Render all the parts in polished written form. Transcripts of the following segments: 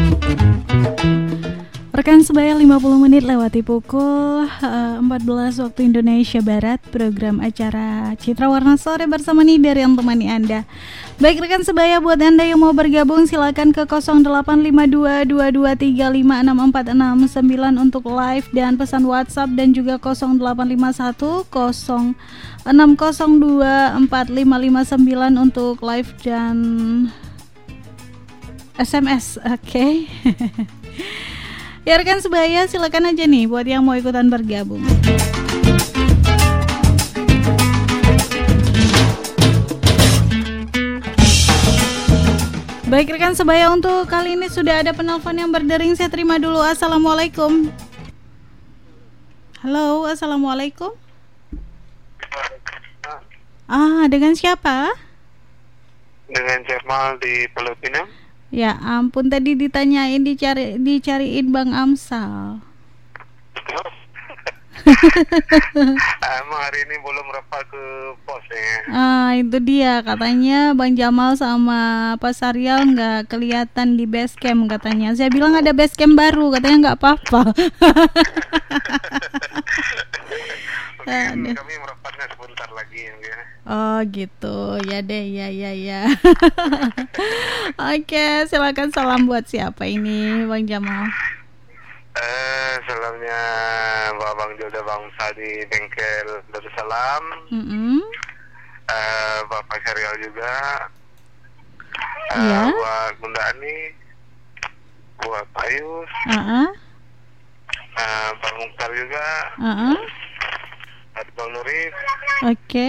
Rekan sebaya 50 menit lewati pukul 14 waktu Indonesia Barat. Program acara Citra Warna Sore bersama Nidar yang temani Anda. Baik rekan sebaya, buat Anda yang mau bergabung silakan ke 085222356469 untuk live dan pesan WhatsApp, dan juga 085160245559 untuk live dan SMS. Oke. Ya rekan sebaya, silakan aja nih buat yang mau ikutan bergabung. Baik rekan sebaya, untuk kali ini sudah ada penelpon yang berdering. Saya terima dulu. Assalamualaikum. Halo, assalamualaikum. Dengan siapa? Dengan Jamal di Pulau Pinang. Ya ampun, tadi ditanyain dicariin Bang Amsal. Emang hari ini belum rapat ke posnya. Itu dia, katanya Bang Jamal sama Pak Saryal nggak kelihatan di base camp katanya. Saya bilang ada base camp baru, katanya nggak apa-apa. Mungkin kami merapatnya sebentar lagi ya. Oh gitu, ya deh, ya. Oke, silakan. Salam buat siapa ini Bang Jamal? Salamnya Bang Joda Bangsa di Bengkel Darussalam. Bapak Syarial juga. Iya. Buat Bunda Ani, buat Payus, Bang Mukhtar juga, Bang Nurif. Oke.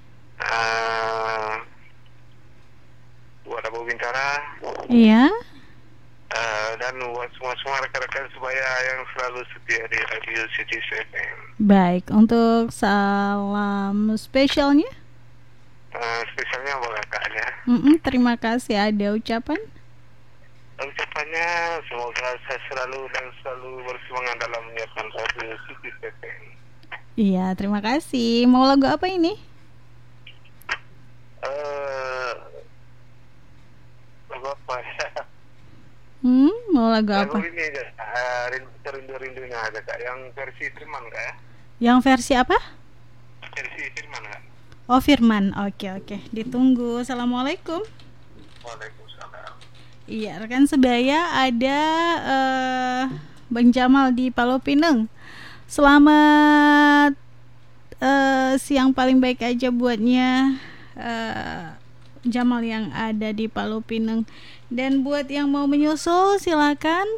Buat Abu Bintara. Iya. Dan buat semua rekan-rekan sebaya yang selalu setia di Radio City FM. Baik, untuk salam spesialnya? Spesialnya buat kakaknya. Terima kasih. Ada ucapan? Ucapannya semoga saya selalu bersemangat dalam menyiapkan Radio City FM. Iya, terima kasih. Mau lagu apa ini? Lagu apa ya? Mau lagu apa? Lagu ini aja, rindu-rindunya ada Kak, yang versi Firman Kak ya? Yang versi apa? Versi Firman Kak. Oh Firman, oke. Ditunggu. Assalamualaikum. Waalaikumsalam. Iya, rekan sebaya, ada Bang Jamal di Pulau Pinang. Selamat siang paling baik aja buatnya Jamal yang ada di Pulau Pinang. Dan buat yang mau menyusul silakan.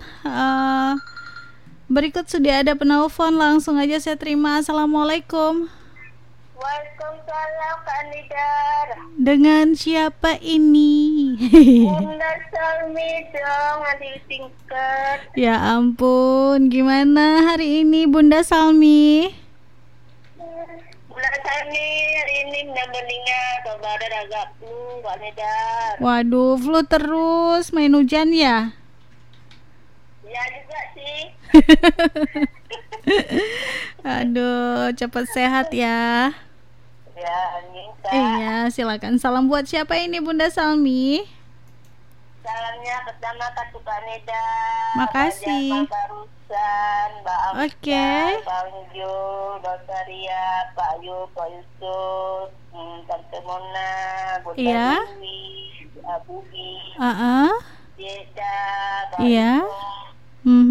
Berikut sudah ada penelpon, langsung aja saya terima. Assalamualaikum. Waalaikumsalam Kak Nidar. Dengan siapa ini? Bunda Salmi dong, nanti singkat. Ya ampun, gimana hari ini Bunda Salmi? Bunda Salmi hari ini meninggal, badan agak flu Kak Nidar. Waduh, flu terus, main hujan ya? Ya juga sih. Aduh, cepat sehat ya. Ya, amin Kak. Iya, silakan. Salam buat siapa ini Bunda Salmi? Salamnya pertama Kak Kak Nidar. Makasih. Mbak Barusan, Mbak Amsa, Oke. Bang Jo, Bang Saria, Pak Yu, Pak Yusuf, Tante Mona, Bunda Iya. Dewi, Abubi, Heeh. Jeda, Bang Iya. Yusuf,